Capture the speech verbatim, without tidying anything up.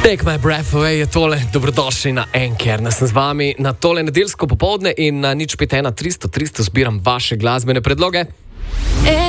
Take my breath away je tole, dobrodošli na Anchor. Sem z vami na tole nedeljsko popoldne in na nič pet ena tristo tristo zbiram vaše glasbene predloge.